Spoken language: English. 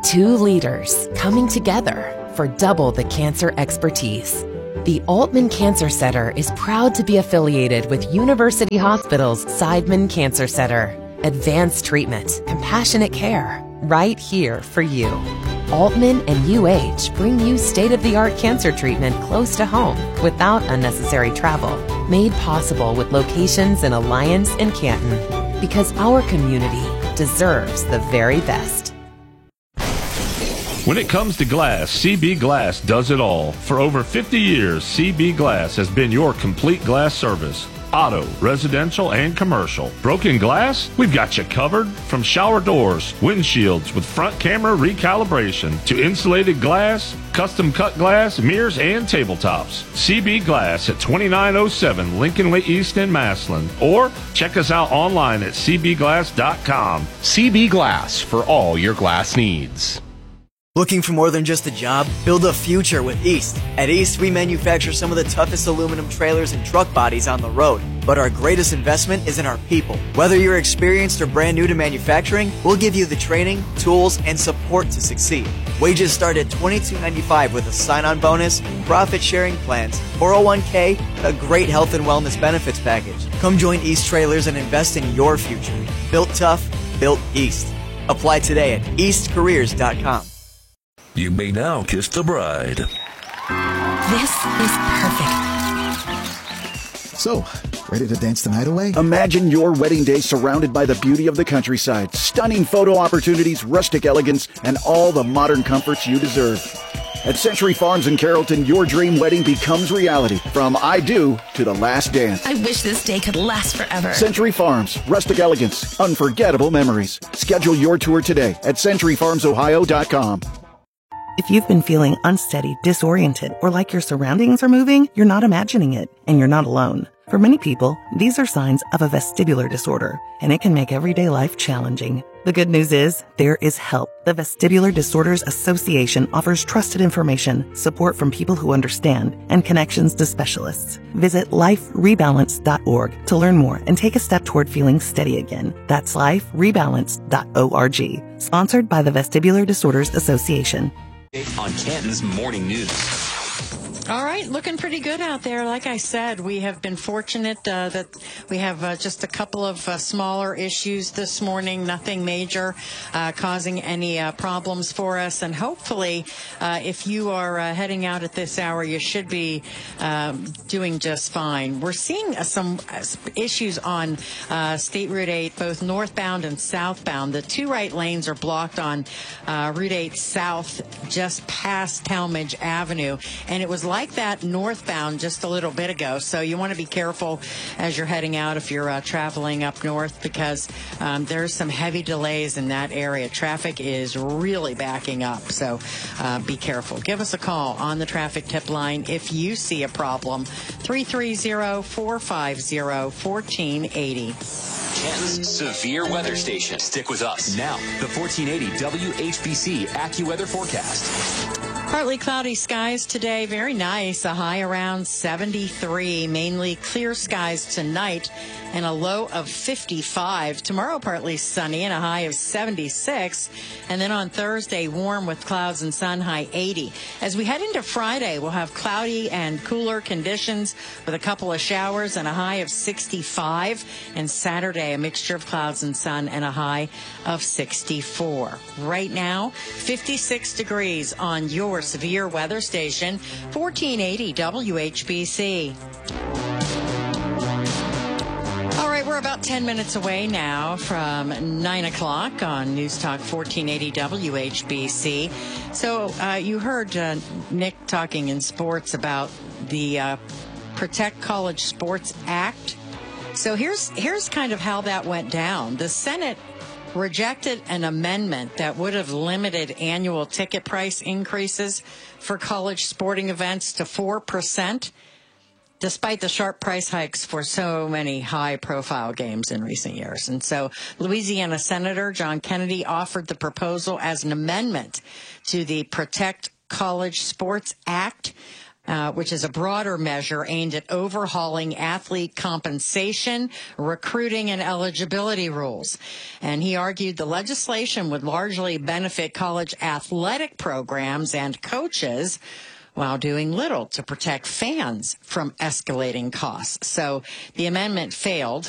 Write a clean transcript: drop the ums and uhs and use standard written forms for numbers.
Two leaders coming together for double the cancer expertise. The Altman Cancer Center is proud to be affiliated with University Hospital's Seidman Cancer Center. Advanced treatment, compassionate care, right here for you. Altman and UH bring you state-of-the-art cancer treatment close to home without unnecessary travel. Made possible with locations in Alliance and Canton. Because our community deserves the very best. When it comes to glass, CB Glass does it all. For over 50 years, CB Glass has been your complete glass service. Auto, residential, and commercial. Broken glass? We've got you covered. From shower doors, windshields with front camera recalibration, to insulated glass, custom cut glass, mirrors, and tabletops. CB Glass at 2907 Lincoln Way East in Massillon. Or check us out online at cbglass.com. CB Glass for all your glass needs. Looking for more than just a job? Build a future with East. At East, we manufacture some of the toughest aluminum trailers and truck bodies on the road. But our greatest investment is in our people. Whether you're experienced or brand new to manufacturing, we'll give you the training, tools, and support to succeed. Wages start at $22.95 with a sign-on bonus, profit-sharing plans, 401k, and a great health and wellness benefits package. Come join East Trailers and invest in your future. Built tough, built East. Apply today at eastcareers.com. You may now kiss the bride. This is perfect. So, ready to dance the night away? Imagine your wedding day surrounded by the beauty of the countryside, stunning photo opportunities, rustic elegance, and all the modern comforts you deserve. At Century Farms in Carrollton, your dream wedding becomes reality. From I do to the last dance. I wish this day could last forever. Century Farms, rustic elegance, unforgettable memories. Schedule your tour today at centuryfarmsohio.com. If you've been feeling unsteady, disoriented, or like your surroundings are moving, you're not imagining it, and you're not alone. For many people, these are signs of a vestibular disorder, and it can make everyday life challenging. The good news is, there is help. The Vestibular Disorders Association offers trusted information, support from people who understand, and connections to specialists. Visit liferebalance.org to learn more and take a step toward feeling steady again. That's liferebalance.org. Sponsored by the Vestibular Disorders Association. On Canton's Morning News. All right, looking pretty good out there. Like I said, we have been fortunate that we have just a couple of smaller issues this morning, nothing major causing any problems for us. And hopefully, if you are heading out at this hour, you should be doing just fine. We're seeing some issues on State Route 8, both northbound and southbound. The two right lanes are blocked on Route 8 South, just past Talmadge Avenue. And it was like that northbound just a little bit ago. So you want to be careful as you're heading out if you're traveling up north, because there's some heavy delays in that area. Traffic is really backing up. So be careful. Give us a call on the traffic tip line if you see a problem. 330-450-1480. Canton's severe weather station. Stick with us. Now, the 1480 WHBC AccuWeather forecast. Partly cloudy skies today. Very nice. A high around 73. Mainly clear skies tonight and a low of 55. Tomorrow, partly sunny and a high of 76. And then on Thursday, warm with clouds and sun, high 80. As we head into Friday, we'll have cloudy and cooler conditions with a couple of showers and a high of 65. And Saturday, a mixture of clouds and sun and a high of 64. Right now, 56 degrees on your severe weather station, 1480 WHBC. All right, we're about 10 minutes away now from 9 o'clock on News Talk 1480 WHBC. So you heard Nick talking in sports about the Protect College Sports Act. So here's kind of how that went down. The Senate rejected an amendment that would have limited annual ticket price increases for college sporting events to 4%, despite the sharp price hikes for so many high-profile games in recent years. And so Louisiana Senator John Kennedy offered the proposal as an amendment to the Protect College Sports Act. which is a broader measure aimed at overhauling athlete compensation, recruiting, and eligibility rules. And he argued the legislation would largely benefit college athletic programs and coaches, while doing little to protect fans from escalating costs. So the amendment failed.